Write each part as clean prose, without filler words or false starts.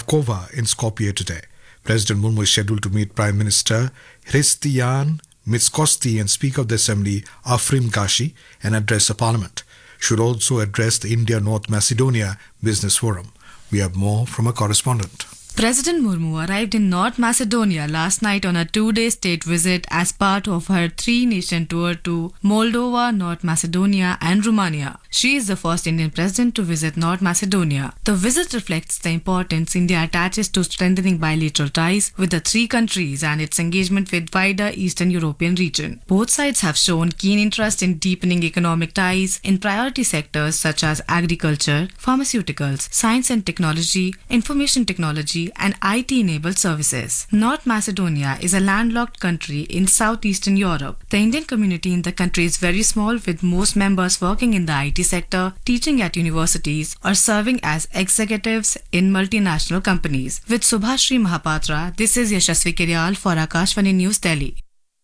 Zhavkova in Skopje today. President Murmu is scheduled to meet Prime Minister Hristiyan Mitskosti and Speaker of the Assembly Afrim Gashi and address the Parliament. Should also address the India-North Macedonia Business Forum. We have more from a correspondent. President Murmu arrived in North Macedonia last night on a 2-day state visit as part of her 3-nation tour to Moldova, North Macedonia and Romania. She is the first Indian president to visit North Macedonia. The visit reflects the importance India attaches to strengthening bilateral ties with the three countries and its engagement with wider Eastern European region. Both sides have shown keen interest in deepening economic ties in priority sectors such as agriculture, pharmaceuticals, science and technology, information technology, and IT-enabled services. North Macedonia is a landlocked country in southeastern Europe. The Indian community in the country is very small, with most members working in the IT sector, teaching at universities, or serving as executives in multinational companies. With Subhashri Mahapatra, this is Yashasvi Kiryal for Akashvani News Delhi.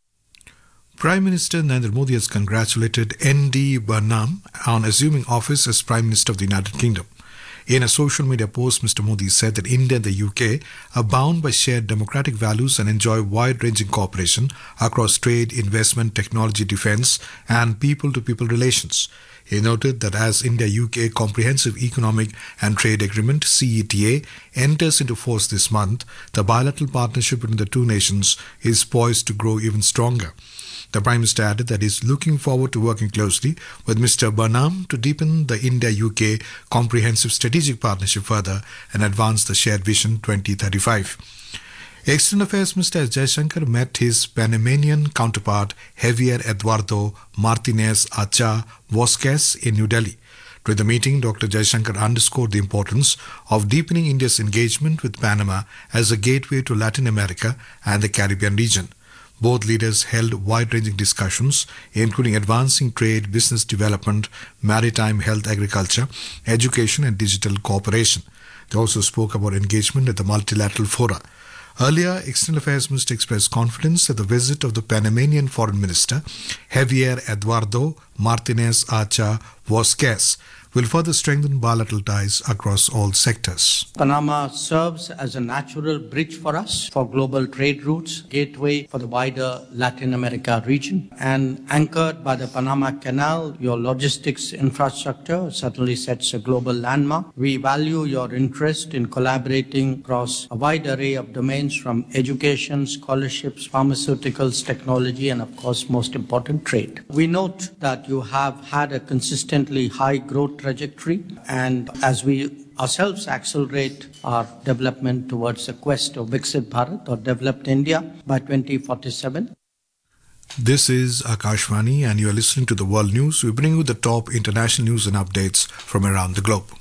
Prime Minister Narendra Modi has congratulated N.D. Burnham on assuming office as Prime Minister of the United Kingdom. In a social media post, Mr. Modi said that India and the UK are bound by shared democratic values and enjoy wide-ranging cooperation across trade, investment, technology, defence and people-to-people relations. He noted that as India-UK Comprehensive Economic and Trade Agreement (CETA) enters into force this month, the bilateral partnership between the two nations is poised to grow even stronger. The Prime Minister added that he is looking forward to working closely with Mr. Burnham to deepen the India-UK Comprehensive Strategic Partnership further and advance the Shared Vision 2035. External Affairs Minister S. Jaishankar met his Panamanian counterpart Javier Eduardo Martinez Acha Vosquez in New Delhi. During the meeting, Dr. Jaishankar underscored the importance of deepening India's engagement with Panama as a gateway to Latin America and the Caribbean region. Both leaders held wide-ranging discussions, including advancing trade, business development, maritime, health, agriculture, education and digital cooperation. They also spoke about engagement at the multilateral fora. Earlier, External Affairs Minister expressed confidence that the visit of the Panamanian Foreign Minister, Javier Eduardo Martinez Acha Vosquez, will further strengthen bilateral ties across all sectors. Panama serves as a natural bridge for us for global trade routes, gateway for the wider Latin America region, and anchored by the Panama Canal, your logistics infrastructure certainly sets a global landmark. We value your interest in collaborating across a wide array of domains from education, scholarships, pharmaceuticals, technology, and of course, most important, trade. We note that you have had a consistently high growth trajectory, and as we ourselves accelerate our development towards the quest of Viksit Bharat or developed India by 2047. This is Akashvani and you are listening to the World News. We bring you the top international news and updates from around the globe.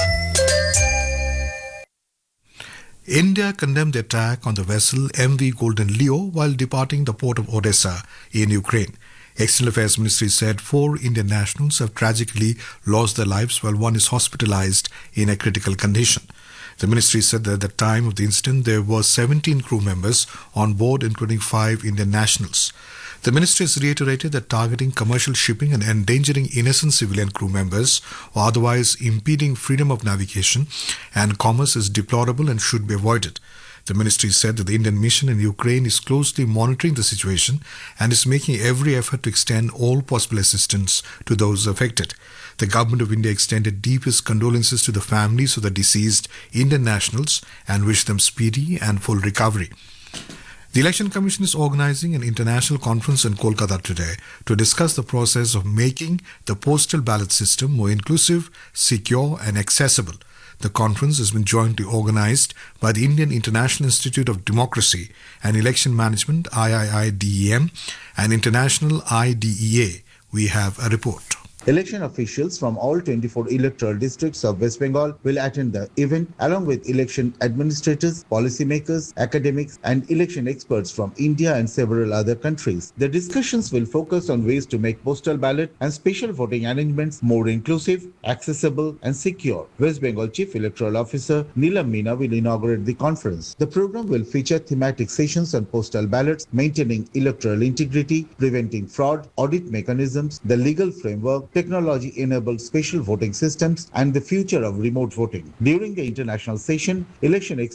India condemned the attack on the vessel MV Golden Leo while departing the port of Odessa in Ukraine. External Affairs Ministry said 4 Indian nationals have tragically lost their lives while one is hospitalized in a critical condition. The ministry said that at the time of the incident there were 17 crew members on board, including 5 Indian nationals. The ministry has reiterated that targeting commercial shipping and endangering innocent civilian crew members or otherwise impeding freedom of navigation and commerce is deplorable and should be avoided. The ministry said that the Indian mission in Ukraine is closely monitoring the situation and is making every effort to extend all possible assistance to those affected. The Government of India extended deepest condolences to the families of the deceased Indian nationals and wished them speedy and full recovery. The Election Commission is organizing an international conference in Kolkata today to discuss the process of making the postal ballot system more inclusive, secure and accessible. The conference has been jointly organized by the Indian International Institute of Democracy and Election Management IIIDEM and International IDEA. We have a report. Election officials from all 24 electoral districts of West Bengal will attend the event along with election administrators, policymakers, academics and election experts from India and several other countries. The discussions will focus on ways to make postal ballot and special voting arrangements more inclusive, accessible and secure. West Bengal Chief Electoral Officer Neelam Meena will inaugurate the conference. The program will feature thematic sessions on postal ballots, maintaining electoral integrity, preventing fraud, audit mechanisms, the legal framework, technology-enabled special voting systems, and the future of remote voting. During the international session, election